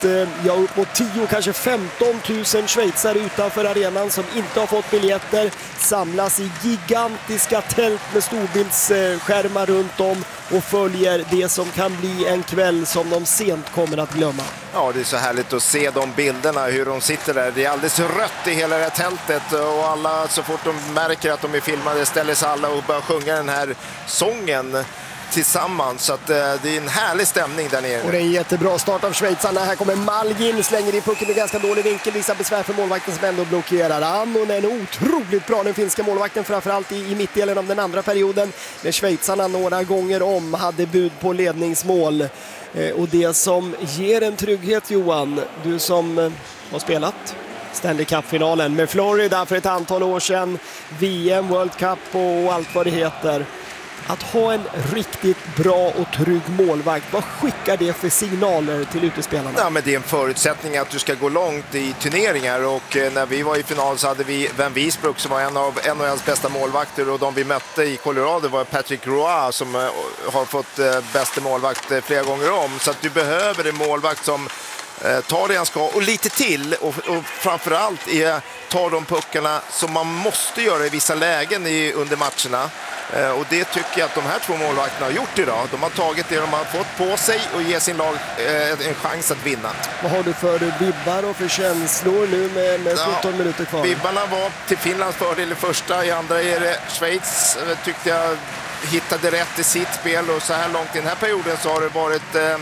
upp mot 10, kanske 15 000 schweizare utanför arenan som inte har fått biljetter samlas i gigantiska tält med storbildsskärmar runt om och följer det som kan bli en kväll som de sent kommer att glömma. Ja, det är så härligt att se de bilderna, hur de sitter där. Det är alldeles rött i hela det här tältet och alla, så fort de märker att de är filmade, ställer sig alla och börjar sjunga den här sången tillsammans, så att det är en härlig stämning där nere. Och det är en jättebra start av schweizarna. Här kommer Malgin, slänger in pucken i ganska dålig vinkel, visar besvär för målvakten som ändå blockerar. Annonen är otroligt bra, den finska målvakten, framförallt i mittdelen av den andra perioden, när schweizarna några gånger om hade bud på ledningsmål. Och det som ger en trygghet, Johan, du som har spelat Stanley Cup-finalen med Florida för ett antal år sedan, VM, World Cup och allt vad det heter. Att ha en riktigt bra och trygg målvakt, vad skickar det för signaler till utespelarna? Ja, men det är en förutsättning att du ska gå långt i turneringar, och när vi var i final så hade vi Van Wiesbroek som var en av NHLs bästa målvakter, och de vi mötte i Colorado var Patrick Roy som har fått bästa målvakt flera gånger om. Så att du behöver en målvakt som tar det han ska och lite till, och framförallt tar de puckarna som man måste göra i vissa lägen under matcherna. Och det tycker jag att de här två målvakterna har gjort idag. De har tagit det de har fått på sig och ger sin lag en chans att vinna. Vad har du för vibbar och för känslor nu med 17 minuter kvar? Vibbarna var till Finlands fördel i första, i andra är det Schweiz. Tyckte jag hittade rätt i sitt spel, och så här långt i den här perioden så har det varit...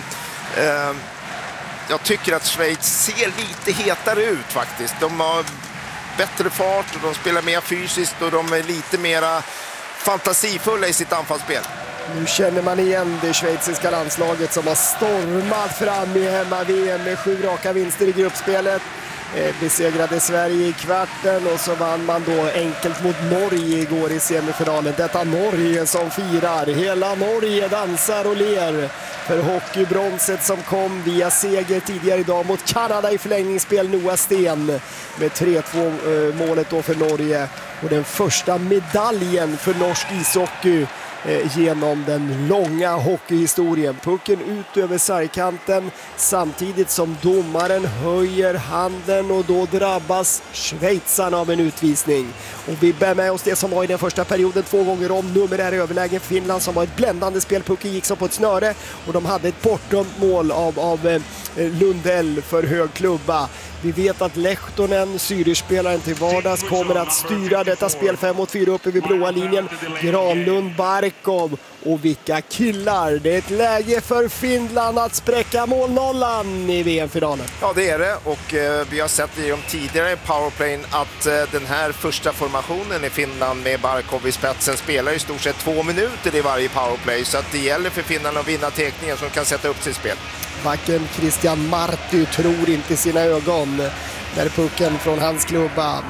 jag tycker att Schweiz ser lite hetare ut faktiskt. De har bättre fart och de spelar mer fysiskt och de är lite mera fantasifulla i sitt anfallsspel. Nu känner man igen det schweiziska landslaget som har stormat fram i hemma-VM med 7 raka vinster i gruppspelet. Besegrade Sverige i kvarten och så vann man då enkelt mot Norge igår i semifinalen. Detta Norge som firar. Hela Norge dansar och ler för hockeybronset som kom via seger tidigare idag mot Kanada i förlängningsspel. Noah Sten med 3-2 målet då för Norge. Och den första medaljen för norsk ishockey genom den långa hockeyhistorien. Pucken ut över sargkanten samtidigt som domaren höjer handen, och då drabbas schweizarna av en utvisning. Och vi bär med oss det som var i den första perioden 2 gånger om. Numerär överlägen Finland som var ett bländande spel. Pucken gick som på ett snöre och de hade ett bortdömt mål av Lundell för hög klubba. Vi vet att Lehtonen, Zürich-spelaren till vardags, kommer att styra detta spel 5-4 uppe vid blåa linjen. Granlund, Barkov, och vilka killar! Det är ett läge för Finland att spräcka målnollan i VM-finalen. Ja, det är det, och vi har sett i de tidigare powerplayen att den här första formationen i Finland med Barkov i spetsen spelar i stort sett 2 minuter i varje powerplay, så att det gäller för Finland att vinna tekningen som kan sätta upp sitt spel. Backen Christian Marty tror inte sina ögon när pucken från hans klubba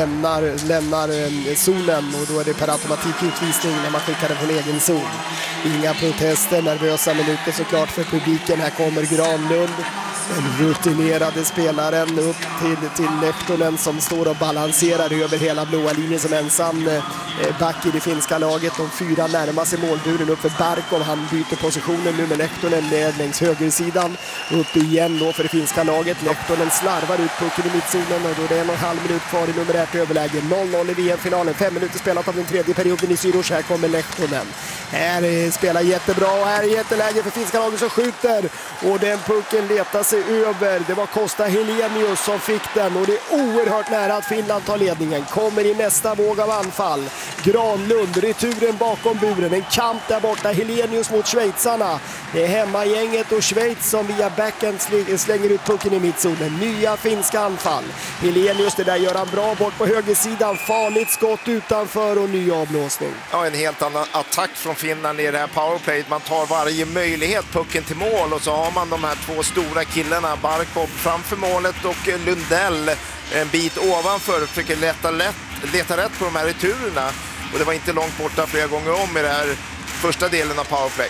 lämnar zonen, och då är det per automatik utvisning när man skickar den från egen zon. Inga protester, nervösa minuter såklart för publiken. Här kommer Granlund, den rutinerade spelaren, upp till Lehtonen som står och balanserar över hela blåa linjen som ensam back i det finska laget. De 4 närmar sig målburen upp för Barkov. Han byter positionen nu med Lehtonen ner längs högersidan. Upp igen då för det finska laget. Lehtonen slarvar ut pucken i mittzonen, och då är det 1,5 minut kvar i numerärt överläge. 0-0 i VM-finalen. 5 minuter spelat av den tredje perioden i Zürich. Här kommer Lehtonen. Här spelar jättebra, och här är jätteläge för finska laget som skjuter. Och den pucken letar sig över. Det var Kosta Helenius som fick den, och det är oerhört nära att Finland tar ledningen. Kommer i nästa våg av anfall. Granlund, returen bakom buren. En kamp där borta. Helenius mot schweizarna. Det är hemmagänget och Schweiz som via backhand slänger ut pucken i mittzonen. Nya finska anfall. Helenius, det där gör han bra bort på högersidan. Farligt skott utanför och ny avblåsning. Ja, en helt annan attack från Finland i det här powerplayet. Man tar varje möjlighet pucken till mål, och så har man de här 2 stora killarna, Barkov framför målet och Lundell en bit ovanför, försöker leta rätt på de här returerna, och det var inte långt borta flera gånger om i den här första delen av powerplay.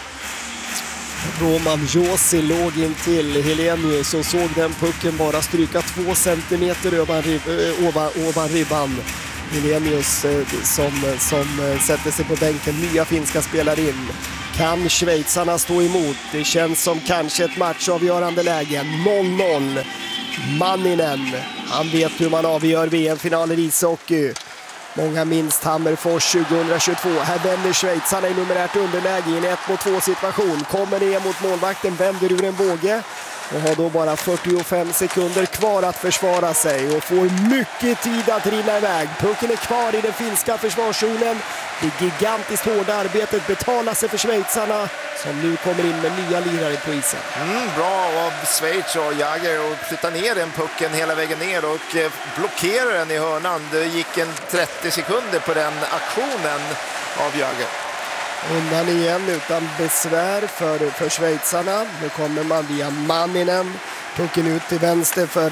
Roman Josi låg in till Helenius och såg den pucken bara stryka 2 centimeter ovan ribban. Helenius som sätter sig på bänken. Nya finska spelar in. Kan schweizarna stå emot? Det känns som kanske ett matchavgörande läge. 0-0. Manninen, han vet hur man avgör VM-finaler i ishockey. Många minst Hammerfors 2022. Här vänder schweizarna i numerärt underläge i en 1-2 situation. Kommer ner mot målvakten, vänder ur en båge. Och har då bara 45 sekunder kvar att försvara sig och får mycket tid att rinna iväg. Pucken är kvar i den finska försvarszonen. Det gigantiskt hårda arbetet betalar sig för schweizarna som nu kommer in med nya lirare på isen. Bra av Schweiz och Jäger att flytta ner den pucken hela vägen ner och blockera den i hörnan. Det gick en 30 sekunder på den aktionen av Jäger. Undan igen utan besvär för schweizarna. Nu kommer man via Manninen. Pucken ut till vänster för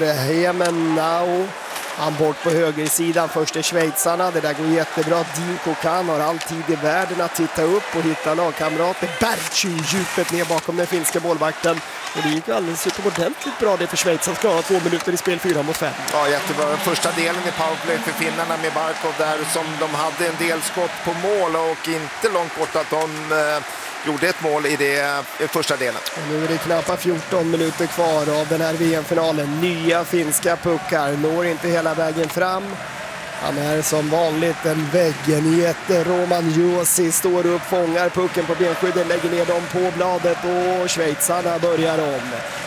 Hemenau. Han bort på högersidan. Först är schweizarna. Det där går jättebra. Dinko Kan har all tid i världen att titta upp och hitta lagkamrater. Bertsch i djupet ner bakom den finska målvakten. Och det gick alldeles utomordentligt bra det för Schweiz att klara 2 minuter i spel 4-5. Ja, jättebra. Den första delen i powerplay för finnarna med Barkov där som de hade en del skott på mål och inte långt bort att de gjorde ett mål i det första delen. Och nu är det knappt 14 minuter kvar av den här VM-finalen. Nya finska puckar når inte hela vägen fram. Han är som vanligt en väggen i ett Roman Josi står upp, fångar pucken på benskydden, lägger ner dem på bladet och schweizarna börjar om.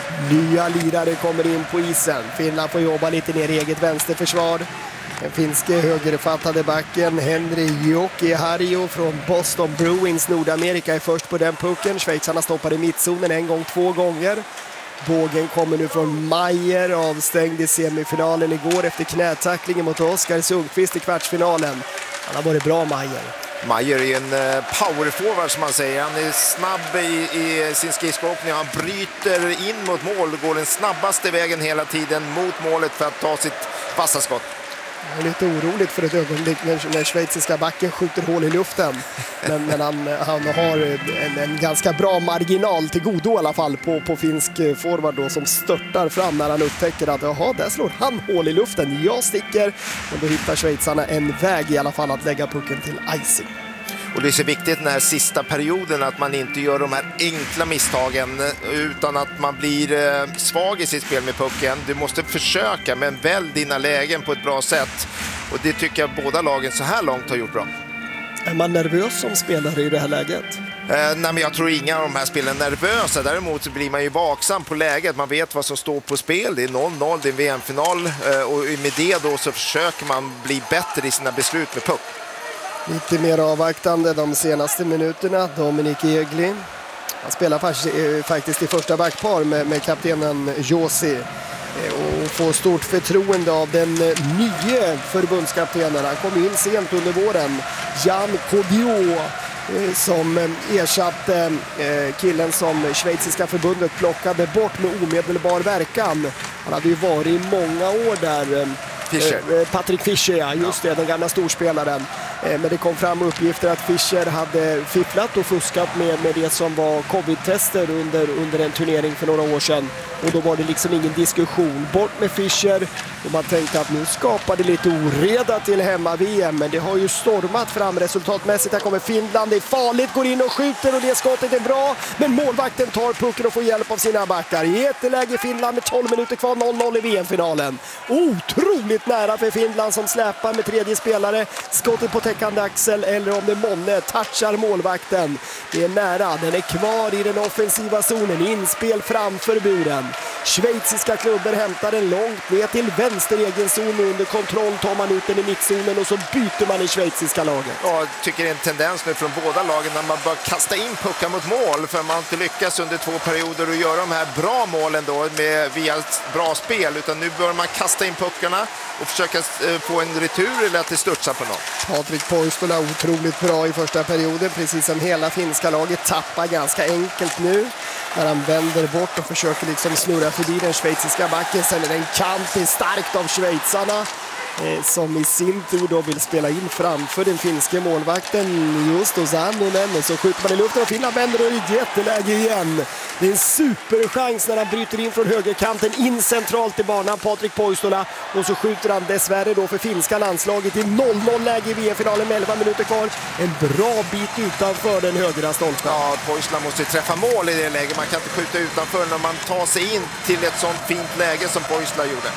Nya lirare kommer in på isen. Finland får jobba lite ner i eget vänsterförsvar. Den finske högerfattade backen Henry Jokiharju från Boston Bruins Nordamerika är först på den pucken. Schweizarna stoppar i mittzonen 1 gång, 2 gånger. Bågen kommer nu från Meier, avstängd i semifinalen igår efter knätacklingen mot Oskar Sundqvist i kvartsfinalen. Han har varit bra, Meier. Meier är en powerforward som man säger. Han är snabb i sin skridskoåkning. Han bryter in mot mål och går den snabbaste vägen hela tiden mot målet för att ta sitt vassa skott. Det är lite oroligt för ett ögonblick när schweiziska backen skjuter hål i luften. Men han har en ganska bra marginal till godo i alla fall på finsk forward då, som störtar fram när han upptäcker att jaha, där slår han hål i luften. Jag sticker, och då hittar schweizarna en väg i alla fall att lägga pucken till icing. Och det är så viktigt den här sista perioden att man inte gör de här enkla misstagen utan att man blir svag i sitt spel med pucken. Du måste försöka, men välj dina lägen på ett bra sätt. Och det tycker jag båda lagen så här långt har gjort bra. Är man nervös som spelare i det här läget? Nej, men jag tror inga av de här spelarna är nervösa. Däremot så blir man ju vaksam på läget. Man vet vad som står på spel. Det är 0-0, det är en VM-final. Och med det då så försöker man bli bättre i sina beslut med puck. Lite mer avvaktande de senaste minuterna. Dominik Egli. Han spelar faktiskt i första backpar med kaptenen Josi. Och får stort förtroende av den nya förbundskaptenen. Han kom in sent under våren. Jan Kodjo som ersatte killen som schweiziska förbundet plockade bort med omedelbar verkan. Han hade ju varit i många år där. Patrick Fischer, ja, just det, den gamla storspelaren. Men det kom fram uppgifter att Fischer hade fifflat och fuskat med det som var covid-tester under en turnering för några år sedan. Och då var det liksom ingen diskussion. Bort med Fischer, och man tänkte att nu skapar det lite oreda till hemma-VM. Men det har ju stormat fram resultatmässigt. Här kommer Finland, det är farligt, går in och skjuter och det skottet är bra. Men målvakten tar pucken och får hjälp av sina backar. Jätteläge Finland med 12 minuter kvar, 0-0 i VM-finalen. Otroligt nära för Finland som släpar med tredje spelare. Skottet på täckande axel eller om det Monne touchar målvakten. Det är nära, den är kvar i den offensiva zonen. Inspel framför buren. Schweiziska klubbar hämtar den långt ner till vänster egen zon. Under kontroll tar man ut den i mittzonen och så byter man i schweiziska laget. Ja, jag tycker det är en tendens nu från båda lagen när man bör kasta in puckar mot mål för man inte lyckas under 2 perioder och göra de här bra målen då via bra spel, utan nu bör man kasta in puckarna och försöka få en retur eller att det studsar på något. Patrik Poistola otroligt bra i första perioden, precis som hela finska laget tappar ganska enkelt nu. När han vänder bort och försöker liksom snurra förbi den schweiziska backen. Sen är det en kant starkt av schweizarna. som i sin tur då vill spela in framför den finska målvakten Juuso Sannonen, och så skjuter man i luften och Finland vänder och ett jätteläge igen. Det är en superchans när han bryter in från högerkanten in centralt i banan, Patrik Poistola, och så skjuter han dessvärre då för finska landslaget i 0-0 läge i VM-finalen med 11 minuter kvar. En bra bit utanför den högra stolpen. Ja, Poistola måste träffa mål i det läget. Man kan inte skjuta utanför när man tar sig in till ett sånt fint läge som Poistola gjorde.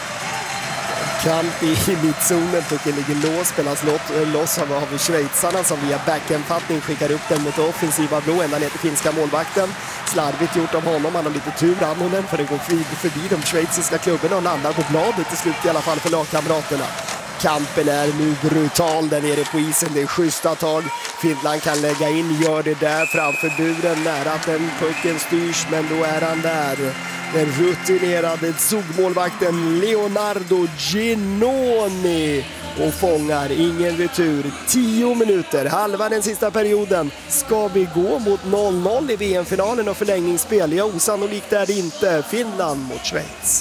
Kamp i mittzonen, pucken ligger lås, spelas loss har vi schweizarna som via backendfattning skickar upp den mot offensiva blå ända ner till finska målvakten. Slarvigt gjort av honom, han har lite tur Annonen, för det går förbi de schweiziska klubborna och landar på bladet till slut i alla fall för lagkamraterna. Kampen är nu brutal där nere på isen, det är schyssta tag. Finland kan lägga in, gör det där framför buren nära att den pucken styrs, men då är han där. Den rutinerade zugmålvakten Leonardo Ginoni och fångar ingen retur. 10 minuter, halva den sista perioden. Ska vi gå mot 0-0 i VM-finalen och förlängningsspel? Ja, osannolikt är det inte. Finland mot Schweiz.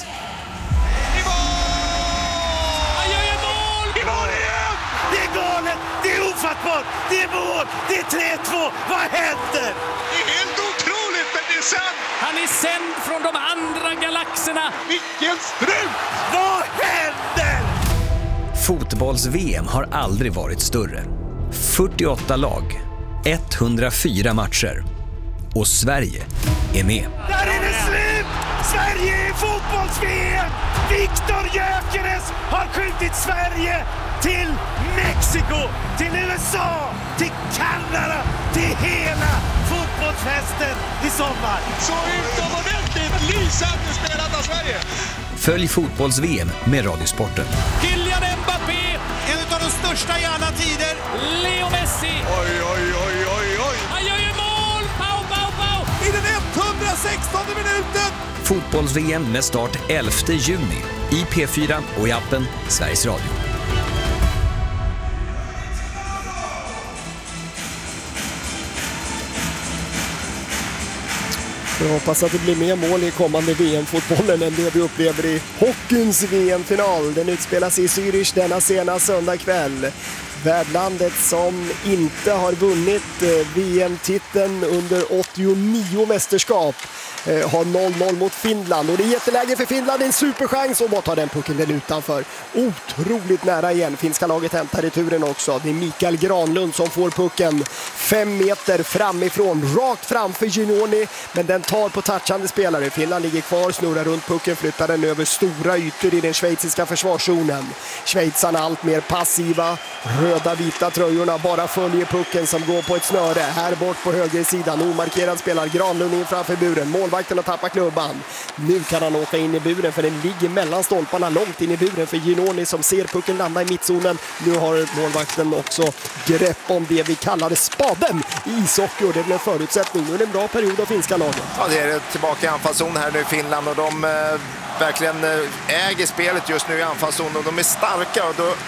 Det är ofattbart! Det är mål! Det är 3-2! Vad händer? Det är helt otroligt, men det är sant! Han är sänd från de andra galaxerna! Vilken strut! Vad händer? Fotbolls-VM har aldrig varit större. 48 lag, 104 matcher. Och Sverige är med. Där är det slut! Sverige är fotbolls-VM! Viktor Gyökeres har skjutit Sverige till Mexiko, till USA, till Kanada, till hela fotbollsfesten i sommar. Så utomordentligt lysande spelat av Sverige! Följ fotbolls-VM med Radiosporten. Kylian Mbappé, En av de största i alla tider! Leo Messi. Oj, oj, oj, oj, oj! Han gör ju mål! Pau, pau, pau! I den 116:e minuten! Fotbolls-VM med start 11 juni i P4 och i appen Sveriges Radio. Jag hoppas att det blir mer mål i kommande VM-fotbollen än det vi upplever i hockeyns VM-final. Den utspelas i Zürich denna sena söndag kväll. Värdlandet som inte har vunnit VM-titeln under 89 mästerskap har 0-0 mot Finland. Och det är jätteläge för Finland, en superchans, och bara tar den pucken den utanför. Otroligt nära igen. Finska laget hämtar returen också. Det är Mikael Granlund som får pucken 5 meter framifrån, rakt framför Ginoni, men den tar på touchande spelare. Finland ligger kvar, snurrar runt pucken, flyttar den över stora ytor i den schweiziska försvarszonen. Schweizarna allt mer passiva, röda vita tröjorna bara följer pucken som går på ett snöre. Här bort på högersidan, omarkerad spelar Granlund in framför buren. Målvakten har tappat klubban. Nu kan han åka in i buren, för den ligger mellan stolparna långt in i buren för Ginoni som ser pucken landa i mittzonen. Nu har målvakten också grepp om det vi kallar spaden i ishockey, och det blir en förutsättning. Nu är det en bra period av finska laget. Ja, det är tillbaka i anfallszon här nu i Finland, och de verkligen äger spelet just nu i anfallszon, och de är starka, och då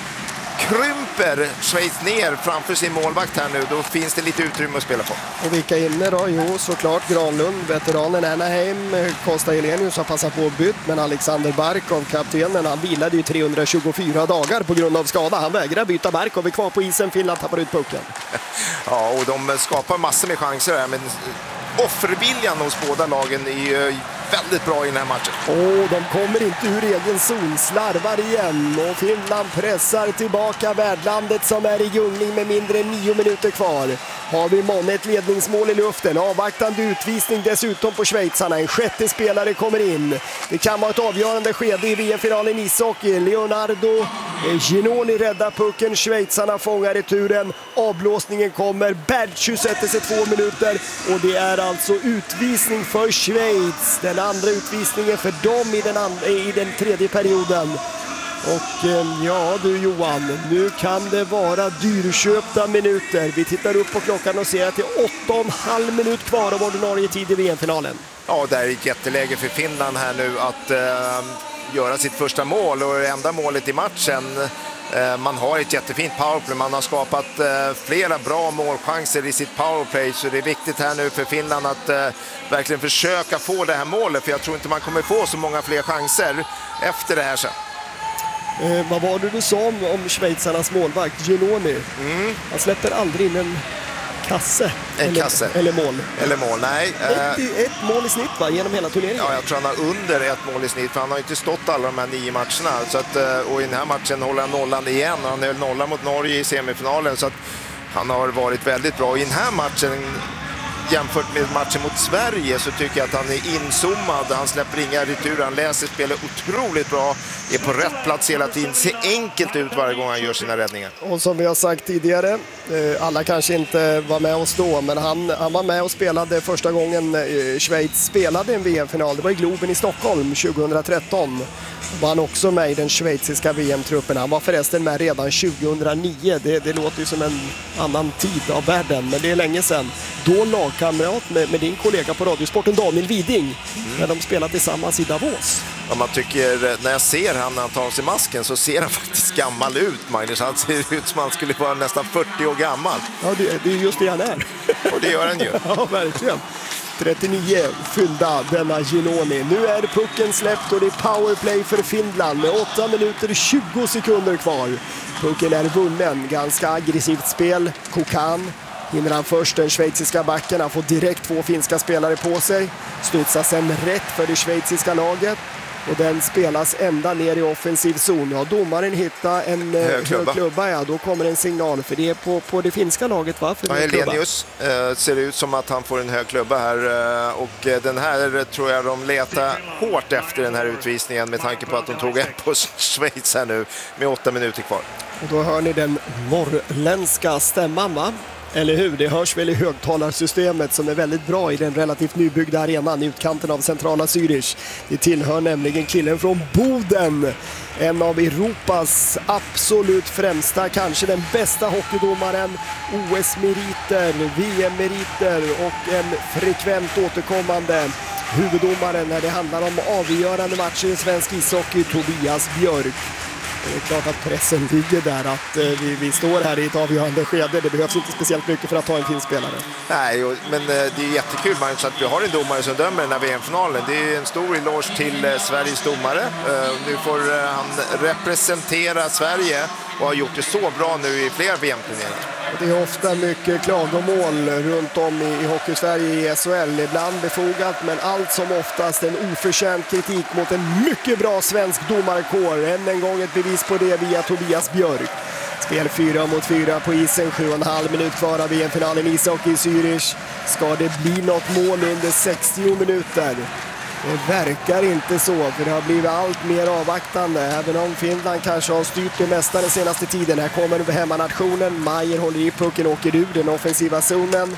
krymper Schweiz ner framför sin målvakt här nu. Då finns det lite utrymme att spela på. Och vilka inne då? Jo, såklart Granlund, veteranen Anaheim. Costa Helenius har passat på bytt, men Alexander Barkov, kaptenen, han vilade ju 324 dagar på grund av skada. Han vägrar byta. Barkov är kvar på isen. Finland tappar ut pucken. Ja, och de skapar massor med chanser här, men offerviljan hos båda lagen är ju väldigt bra i den här matchen. Och de kommer inte ur egen zon, slarvar igen, och Finland pressar tillbaka värdlandet som är i gungning med mindre än 9 minuter kvar. Har vi månne ett ledningsmål i luften, avvaktande utvisning dessutom på schweizarna. En sjätte spelare kommer in. Det kan vara ett avgörande skede i VM-finalen i ishockey. Leonardo Ginoni räddar pucken, schweizarna fångar returen. Avblåsningen kommer, Bertschy sätter sig 2 minuter, och det är alltså utvisning för Schweiz. Den andra utvisningen för dem i den tredje perioden. Och ja du Johan, nu kan det vara dyrköpta minuter. Vi tittar upp på klockan och ser att det är 8,5 minut kvar av ordinarie tid i VM-finalen. Ja, det är ett jätteläge för Finland här nu att göra sitt första mål, och det enda målet i matchen. Man har ett jättefint powerplay, man har skapat flera bra målchanser i sitt powerplay, så det är viktigt här nu för Finland att verkligen försöka få det här målet, för jag tror inte man kommer få så många fler chanser efter det här sen. Vad var det du sa om schweizarnas målvakt, Ginoni? Han släpper aldrig in en kasse. Eller mål. Eller mål, nej. Ett mål i snitt va, genom hela turneringen? Ja, jag tror han har under ett mål i snitt, för han har inte stått alla de här 9 matcherna. Så att, och i den här matchen håller han nollan igen. Han höll nollan mot Norge i semifinalen, så att han har varit väldigt bra. I den här matchen, jämfört med matchen mot Sverige, så tycker jag att han är inzoomad. Han släpper inga returer, han läser spelet otroligt bra, är på rätt plats hela tiden, ser enkelt ut varje gång han gör sina räddningar. Och som vi har sagt tidigare, alla kanske inte var med oss då, men han var med och spelade första gången Schweiz spelade en VM-final. Det var i Globen i Stockholm 2013. Var han också med i den schweiziska VM-truppen. Han var förresten med redan 2009. Det låter ju som en annan tid av världen, men det är länge sedan. Då lagkamrat med din kollega på Radiosporten, Daniel Widing, när de spelade tillsammans i Davos. Ja, man tycker, när jag ser han när han tar sig masken, så ser han faktiskt gammal ut, Magnus. Han ser ut som han skulle vara nästan 40 år gammal. Ja, det är just det han är. Och det gör han ju. Ja, verkligen. 39 fyllda denna Ginoni. Nu är pucken släppt och det är powerplay för Finland med 8 minuter 20 sekunder kvar. Pucken är vunnen. Ganska aggressivt spel. Kokan hinner han först den schweiziska backen. Han får direkt 2 finska spelare på sig. Studsar sen rätt för det schweiziska laget. Och den spelas ända ner i offensiv zon. Ja, domaren hittar en hög klubba. Ja, då kommer en signal. För det är på det finska laget, va? För Elenius ser ut som att han får en hög klubba här. Och den här tror jag de letar hårt efter, den här utvisningen, med tanke på att de tog en på Schweiz här nu med 8 minuter kvar. Och då hör ni den norrländska stämman, va? Eller hur? Det hörs väl i högtalarsystemet som är väldigt bra i den relativt nybyggda arenan i utkanten av centrala Zürich. Det tillhör nämligen killen från Boden. En av Europas absolut främsta, kanske den bästa hockeydomaren. OS-meriter, VM-meriter och en frekvent återkommande huvuddomare när det handlar om avgörande matcher i svensk ishockey, Tobias Björk. Det är klart att pressen ligger där, att vi står här i ett avgörande skede. Det behövs inte speciellt mycket för att ta en fin spelare. Nej, men det är jättekul, Magnus, att vi har en domare som dömer den här VM-finalen. Det är en stor eloge till Sveriges domare. Nu får han representera Sverige och har gjort det så bra nu i flera VM-turneringar. Det är ofta mycket klagomål runt om i Hockey-Sverige i SHL. Ibland befogat, men allt som oftast en oförtjänt kritik mot en mycket bra svensk domarkår. Än en gång ett bevis på det via Tobias Björk. Spel 4 mot 4 på isen, 7,5 minut kvar av VM-finalen i ishockey i Zürich. Ska det bli något mål under 60 minuter? Det verkar inte så, för det har blivit allt mer avvaktande. Även om Finland kanske har styrt det mesta den senaste tiden. Här kommer hemmanationen. Meier håller i pucken och åker ur den offensiva zonen.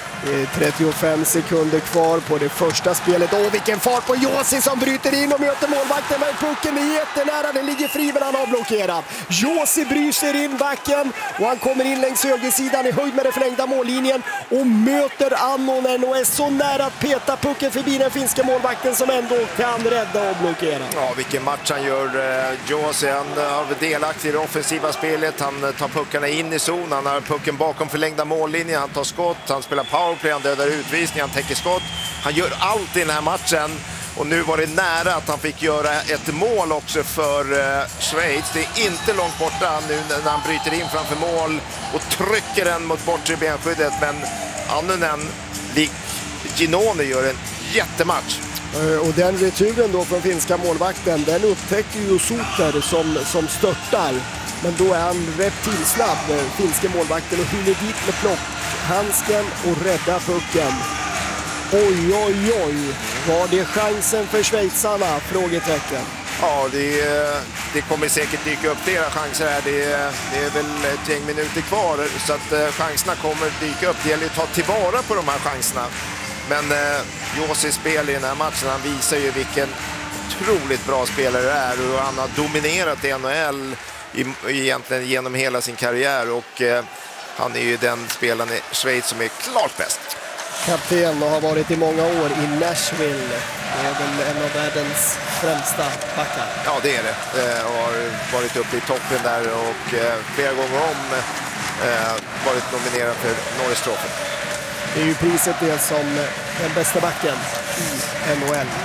35 sekunder kvar på det första spelet. Åh, vilken fart på Josi som bryter in och möter målvakten med pucken. Är jättenära, den ligger fri men han har blockerat. Josi bryter in backen och han kommer in längs högersidan i höjd med den förlängda mållinjen och möter Annonen och är så nära att peta pucken förbi den finska målvakten som ändå kan rädda och blockera. Ja, vilken match han gör. Josi, han har delaktig i det offensiva spelet. Han tar puckarna in i zon, han har pucken bakom förlängda mållinjen, han tar skott, han spelar powerplay, han dödar utvisning, han täcker skott. Han gör allt i den här matchen och nu var det nära att han fick göra ett mål också för Schweiz. Det är inte långt borta nu när han bryter in framför mål och trycker den mot bortre benskyddet, men Annunen, lik Ginoni, gör en jättematch. Och den returen då från finska målvakten, den upptäcker ju Soter som störtar. Men då är han rätt tillsnabb, finska målvakten, och hinner dit med plockhandsken och räddar pucken. Oj, oj, oj. Var det chansen för schweizarna? Frågetecken. Ja, det kommer säkert dyka upp flera chanser här. Det är väl ett gäng minuter kvar, så att chanserna kommer dyka upp. Det gäller att ta tillvara på de här chanserna. Men Josis spel i den här matchen, han visar ju vilken otroligt bra spelare det är. Och han har dominerat i NHL egentligen genom hela sin karriär. Och han är ju den spelaren i Schweiz som är klart bäst. Kapten och har varit i många år i Nashville. Det är väl en av världens främsta backar. Ja, det är det. Har varit uppe i toppen där och flera gånger om varit nominerad för Norris Trophy. Det är ju priset det som den bästa backen i NHL.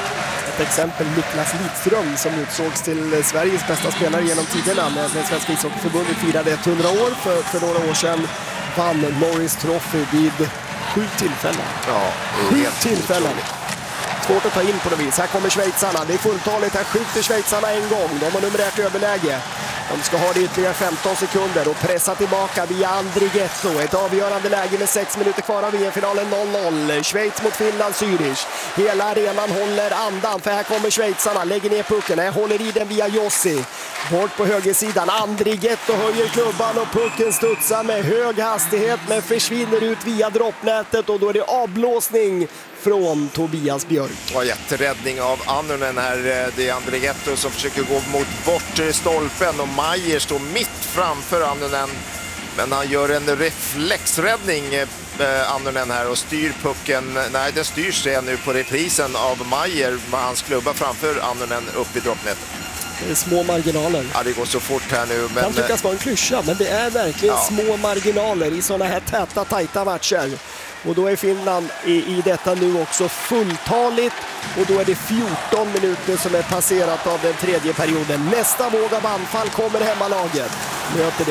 Ett exempel, Niklas Lidström som utsågs till Sveriges bästa spelare genom tiderna när Svenska ishockeyförbundet firade 100 år för några år sedan, vann Norris Trophy vid 7 tillfällen. Ja, 7 tillfällen. Svårt att ta in på något vis. Här kommer schweizarna. Det är fulltaligt. Här skjuter schweizarna en gång. De har numerärt överläge. De ska ha det ytterligare 15 sekunder och pressa tillbaka via Andrighetto. Ett avgörande läge med 6 minuter kvar av VM-finalen 0-0. Schweiz mot Finland, Zürich. Hela arenan håller andan för här kommer schweizarna. Lägger ner pucken. Här håller i den via Jossi. Bort på högersidan. Andrighetto höjer klubban och pucken studsar med hög hastighet men försvinner ut via droppnätet och då är det avblåsning från Tobias Björk. Ja, jätteräddning av Annunen här. Det är Andrighetto som försöker gå mot bortre stolpen och Maier står mitt framför Annunen. Men han gör en reflexräddning, Annunen här, och styr pucken. Nej, den styrs sig nu på reprisen av Maier med hans klubba framför Annunen upp i droppnätet. Det är små marginaler. Ja, det går så fort här nu. Men kan tyckas vara en klyscha, men det är verkligen små marginaler i sådana här täta, tajta matcher. Och då är Finland i detta nu också fulltaligt och då är det 14 minuter som är passerat av den tredje perioden. Nästa våg av anfall kommer hemmalaget. Möter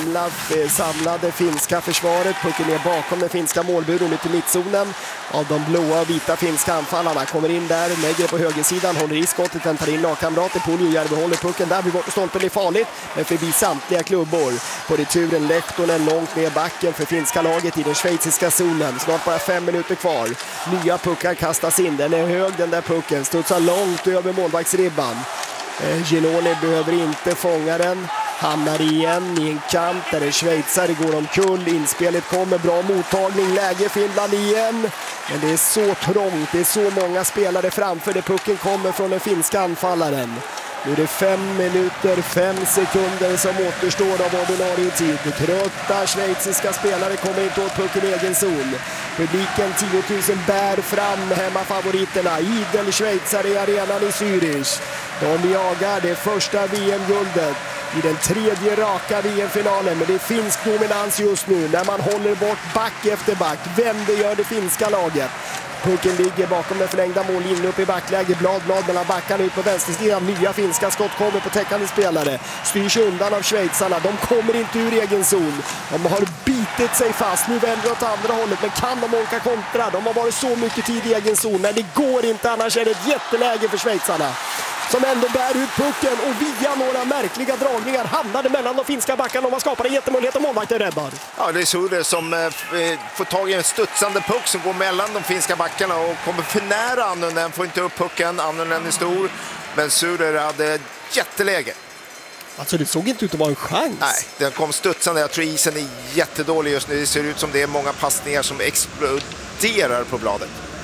det samlade finska försvaret. Pucken ner bakom den finska målburen ut i mittzonen. Av de blåa och vita finska anfallarna kommer in där, lägger på högersidan, håller i skottet, väntar in lagkamrater. Puljujärvi håller pucken där, blir bort och stolpen är farligt, men förbi samtliga klubbor. På returen Lehtonen långt ner backen för finska laget i den schweiziska zonen. Snart bara 5 minuter kvar. Nya puckar kastas in, den är hög den där pucken, studsar långt över målvaktsribban. Ginoni behöver inte fånga den. Hamnar igen i en kamp där det schweizare går omkull. Inspelet kommer, bra mottagning, läge Finland igen. Men det är så trångt, det är så många spelare framför det pucken kommer från den finska anfallaren. Nu är det 5 minuter, 5 sekunder som återstår av ordinarie tid. Trötta schweiziska spelare kommer inte åt pucken i egen zon. Publiken 10 000 bär fram hemmafavoriterna. Idel schweizare i arenan i Zürich. De jagar det första VM-guldet i den tredje raka VM-finalen, men det är finsk dominans just nu när man håller bort back efter back. Vem det gör det finska laget? Pucken ligger bakom den förlängda mållinjen upp i backläge. Blad mellan backarna ut på vänstersidan. Nya finska skott kommer på täckande spelare. Styrs undan av schweizarna. De kommer inte ur egen zon. De har bitit sig fast. Nu vänder åt andra hållet. Men kan de orka kontra? De har varit så mycket tid i egen zon. Men det går inte, annars är det ett jätteläge för schweizarna. Som ändå bär ut pucken och via några märkliga dragningar hamnade mellan de finska backarna och man skapar en jättemöjlighet och målvakten räddar. Ja, det är Suder som får tag i en studsande puck som går mellan de finska backarna och kommer för nära Annunen, får inte upp pucken. Annunen är stor, men Suder hade jätteläge. Alltså det såg inte ut att vara en chans. Nej, den kom studsande. Jag tror isen är jättedålig just nu. Det ser ut som det är många passningar som exploderar på bladet.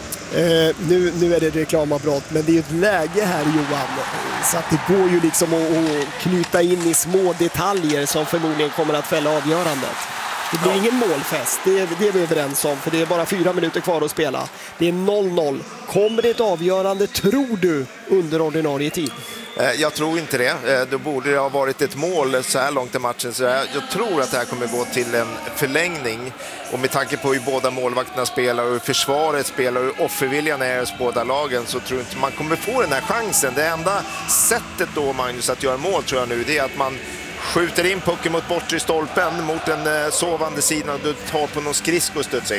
Nu är det reklamavbrott, men det är ett läge här, Johan, så att det går ju liksom att knyta in i små detaljer som förmodligen kommer att fälla avgörandet. Det blir ingen målfest, det är vi överens om, för det är bara 4 minuter kvar att spela. Det är 0-0. Kommer det ett avgörande, tror du, under ordinarie tid? Jag tror inte det. Då borde det ha varit ett mål så här långt i matchen. Så jag tror att det här kommer gå till en förlängning. Och med tanke på hur båda målvakterna spelar och hur försvaret spelar och hur offerviljan är hos båda lagen, så tror jag inte man kommer få den här chansen. Det enda sättet då, Magnus, att göra mål tror jag nu, det är att man skjuter in pucken mot bortre stolpen mot den sovande sidan och du tar på någon skridsko och studsar in.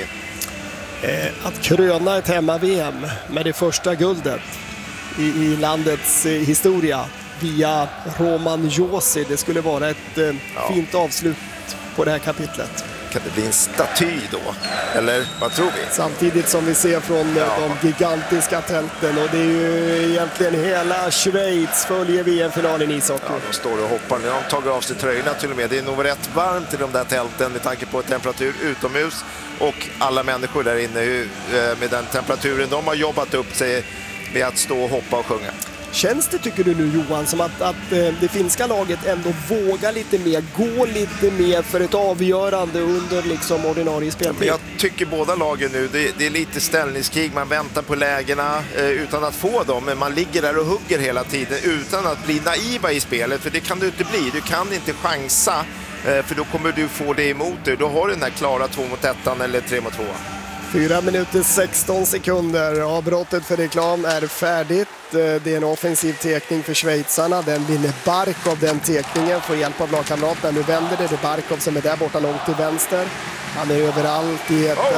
Att kröna ett hemma-VM med det första guldet i landets historia via Roman Josi, det skulle vara ett fint avslut på det här kapitlet. Kan det bli en staty då? Eller vad tror vi? Samtidigt som vi ser från de gigantiska tälten, och det är ju egentligen hela Schweiz följer VM-finalen i ishockey. Ja, de står och hoppar. Nu har de tagit av sig tröjorna till och med. Det är nog rätt varmt i de där tälten med tanke på temperatur utomhus och alla människor där inne med den temperaturen. De har jobbat upp sig med att stå och hoppa och sjunga. Känns det, tycker du nu, Johan, som att det finska laget ändå vågar lite mer, gå lite mer för ett avgörande under liksom ordinarie speltid? Jag tycker båda lagen nu, det är lite ställningskrig, man väntar på lägena utan att få dem, men man ligger där och hugger hela tiden utan att bli naiva i spelet, för det kan du inte bli, du kan inte chansa, för då kommer du få det emot dig, då har du den här klara 2-1 eller 3-2. 4 minuter 16 sekunder. Avbrottet för reklam är färdigt. Det är en offensiv tekning för schweizarna. Den vinner Barkov den tekningen. Får hjälp av lagkamraterna. Nu vänder det. Det är Barkov som är där borta långt till vänster. Han är överallt i ett...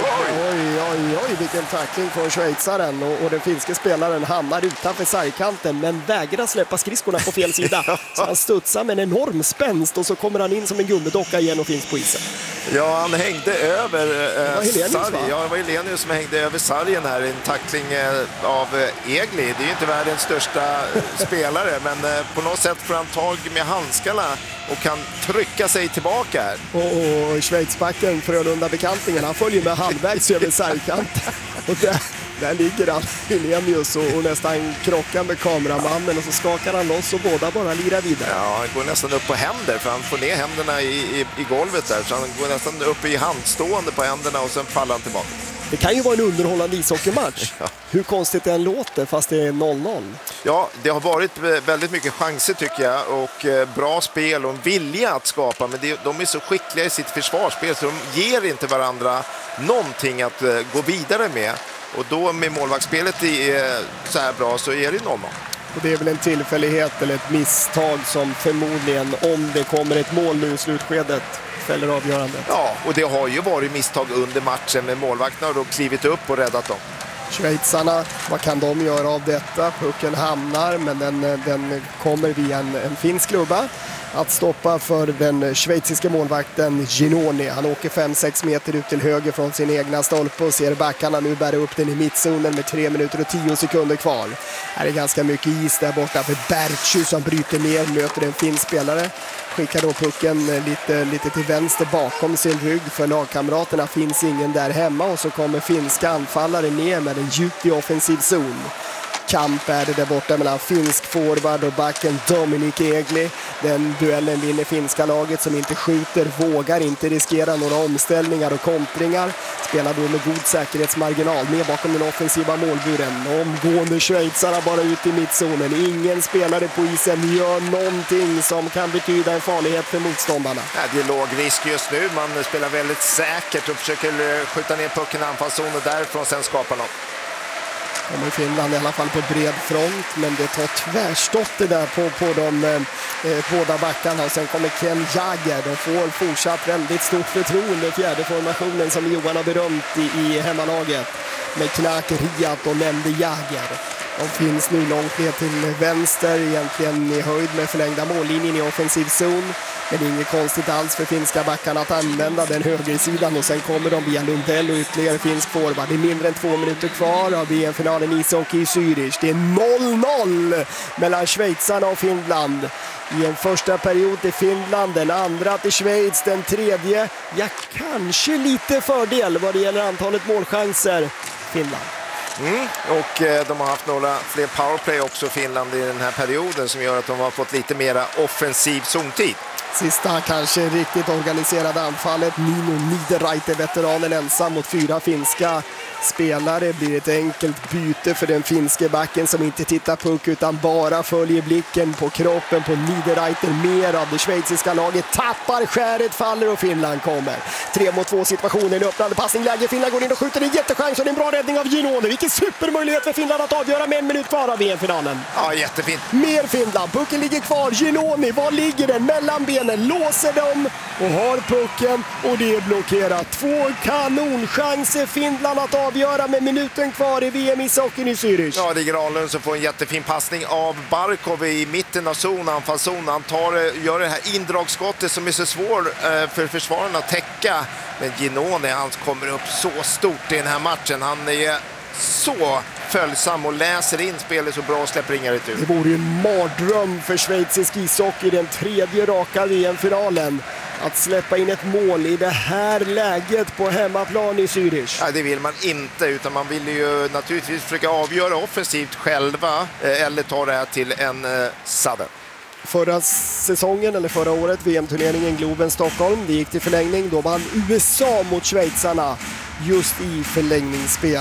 Oj, vilken tackling från schweizaren. Och den finske spelaren hamnar utanför sargkanten men vägrar släppa skridskorna på fel sida. Så han studsar med en enorm spänst och så kommer han in som en gummidocka igen och finns på isen. Ja, han hängde över Sarri. Ja, det var Helenius som hängde över sargen här. En tackling av Egli. Det är ju inte världens största spelare, men på något sätt får han tag med handskarna och kan trycka sig tillbaka här. Och Schweizbacken Frölunda-bekantingen, han följer med halvvägs över sargkanten. Och där ligger han, Helenius, och nästan krockar med kameramannen och så skakar han loss och båda bara lirar vidare. Ja, han går nästan upp på händer för han får ner händerna i golvet där. Så han går nästan upp i handstående på händerna och sen faller han tillbaka. Det kan ju vara en underhållande ishockeymatch. Ja. Hur konstigt det än låter fast det är 0-0. Ja, det har varit väldigt mycket chanser tycker jag och bra spel och en vilja att skapa. Men de är så skickliga i sitt försvarsspel så de ger inte varandra någonting att gå vidare med. Och då med målvaktsspelet så här bra så är det 0-0. Och det är väl en tillfällighet eller ett misstag som förmodligen, om det kommer ett mål nu i slutskedet, fäller avgörandet. Ja, och det har ju varit misstag under matchen med målvakterna och då klivit upp och räddat dem. Schweizarna, vad kan de göra av detta? Pucken hamnar, men den kommer via en finsk klubba att stoppa för den schweiziska målvakten Ginoni. Han åker 5-6 meter ut till höger från sin egna stolpe och ser backarna nu bära upp den i mittzonen med 3 minuter och 10 sekunder kvar. Här är ganska mycket is där borta för Bertschy som bryter ner, möter en finsk spelare. Skickar då pucken lite till vänster bakom sin rygg för lagkamraterna. Finns ingen där hemma och så kommer finska anfallare ner med en djupt i offensiv zon. Kamp är det där borta mellan finsk forward och backen Dominic Egli. Den duellen vinner finska laget som inte skjuter, vågar inte riskera några omställningar och kontringar. Spelar då med god säkerhetsmarginal ner bakom den offensiva målburen. Omgående schweizarna bara ut i mittzonen. Ingen spelare på isen gör någonting som kan betyda en farlighet för motståndarna. Ja, det är låg risk just nu. Man spelar väldigt säkert och försöker skjuta ner pucken i anfallszon och därifrån sen skapa något. Kommer Finland i alla fall på bred front, men det tar tvärstopp det där på de båda backarna och sen kommer Ken Jagger. De får fortsatt väldigt stort förtroende i fjärde formationen som Johan har berömt i hemmalaget med Knack, Riat och nämnde Jagger. De finns nu långt ner till vänster, egentligen i höjd med förlängda mållinjen i offensiv zon. Men det är inget konstigt alls för finska backarna att använda den högersidan och sen kommer de via Lundell och ytterligare finsk forward. Det är mindre än 2 minuter kvar av VM-finalen ishockey i Zürich. Det är 0-0 mellan schweizarna och Finland. I en första period till Finland, den andra till Schweiz, den tredje, ja kanske lite fördel vad det gäller antalet målchanser, Finland. Och de har haft några fler powerplay också Finland i den här perioden som gör att de har fått lite mera offensiv zontid. Sista kanske riktigt organiserade anfallet. Nino Niederreiter, veteranen ensam mot 4 finska spelare. Blir ett enkelt byte för den finske backen som inte tittar puck utan bara följer blicken på kroppen på Niederreiter. Mer av det schweiziska laget tappar skäret, faller och Finland kommer. 3-mot-2 situationen, öppnande passningsläge. Finland går in och skjuter en jättechans och det är en bra räddning av Ginoni. Vilken supermöjlighet för Finland att avgöra med 1 minut kvar av VM-finalen. Ja, jättefint. Mer Finland, pucken ligger kvar. Ginoni, var ligger den? Mellan benen, låser dem och har pucken och det är blockerat. 2 kanonchanser Finland att avgöra med minuten kvar i VM-ishockeyn i Zürich. Ja, det är Granlund som får en jättefin passning av Barkov i mitten av zon, anfallszon. Han gör det här indragskottet som är så svår för försvararna att täcka. Men Ginoni, han kommer upp så stort i den här matchen. Han är så följsam och läser in spelet så bra och släpper inga retur. Det vore ju en mardröm för schweizisk ishockey i den 3:e raka VM-finalen. Att släppa in ett mål i det här läget på hemmaplan i Zürich. Ja, det vill man inte, utan man vill ju naturligtvis försöka avgöra offensivt själva eller ta det här till en sudden. Förra säsongen, eller förra året, VM-turneringen Globen Stockholm, det gick till förlängning. Då vann USA mot schweizarna just i förlängningsspel.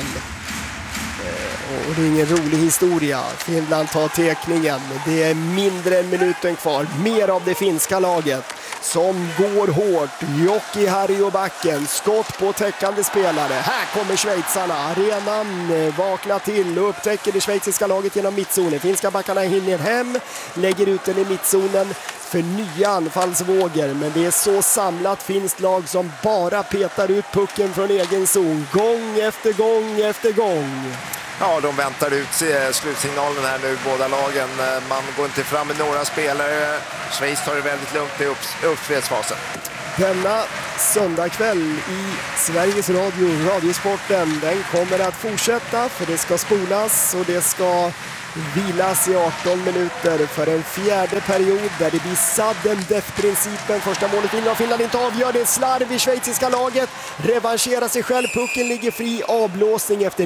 Och det är ingen rolig historia. Finland tar tekningen. Det är mindre än minuten kvar. Mer av det finska laget som går hårt. Jocki Harry och backen. Skott på täckande spelare. Här kommer schweizarna. Arenan vaknar till och upptäcker det schweiziska laget genom mittzonen. Finska backarna hinner hem. Lägger ut den i mittzonen för nya anfallsvågor. Men det är så samlat finskt lag som bara petar ut pucken från egen zon. Gång efter gång efter gång. Ja, de väntar ut slutsignalen här nu, båda lagen. Man går inte fram med några spelare. Schweiz tar det väldigt lugnt i uppspelsfasen. Denna söndagkväll i Sveriges Radio, Radiosporten, den kommer att fortsätta för det ska spolas och det ska vilas i 18 minuter för en fjärde period där det blir sudden death-principen. Första målet vinner och Finland inte avgör. Det är slarv i schweiziska laget. Revanscherar sig själv. Pucken ligger fri. Avblåsning efter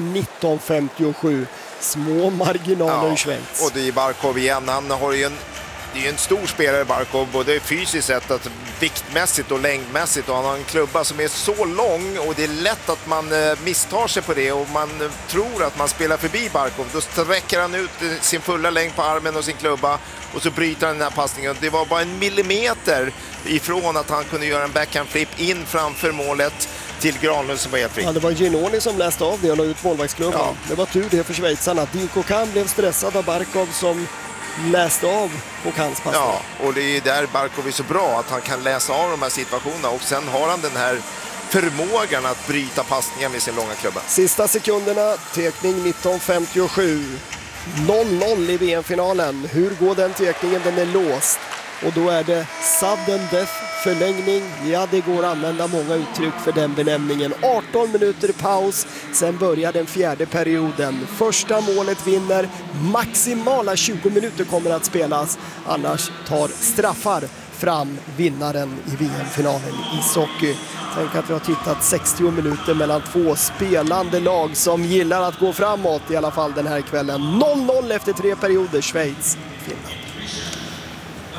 19:57. Små marginaler i Schweiz. Och det är Barkov igen. Han har ju det är en stor spelare, Barkov, både fysiskt sett, att viktmässigt och längdmässigt, och han har en klubba som är så lång och det är lätt att man misstar sig på det och man tror att man spelar förbi Barkov. Då sträcker han ut sin fulla längd på armen och sin klubba och så bryter han den här passningen. Det var bara en millimeter ifrån att han kunde göra en backhand flip in framför målet till Granlund som var helt fri. Ja, det var Ginoni som läste av det och la ut målvaktsklubban. Ja. Det var tur det för schweizarna. Dinko Kahn blev stressad av Barkov som läste av på Kahns passning. Ja, och det är där Barkov är så bra, att han kan läsa av de här situationerna och sen har han den här förmågan att bryta passningen med sin långa klubba. Sista sekunderna, tekning 19:57. 0-0 i VM-finalen. Hur går den tekningen? Den är låst. Och då är det sudden death, förlängning. Ja, det går att använda många uttryck för den benämningen. 18 minuter paus, sen börjar den fjärde perioden. Första målet vinner. Maximala 20 minuter kommer att spelas. Annars tar straffar fram vinnaren i VM-finalen i ishockey. Tänk att vi har tittat 60 minuter mellan två spelande lag som gillar att gå framåt, i alla fall den här kvällen. 0-0 efter 3 perioder, Schweiz, Finland.